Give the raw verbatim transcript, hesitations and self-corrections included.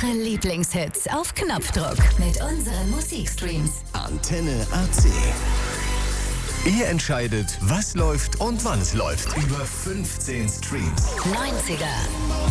Eure Lieblingshits auf Knopfdruck mit unseren Musikstreams. Antenne A C. Ihr entscheidet, was läuft und wann es läuft. Über fünfzehn Streams. neunziger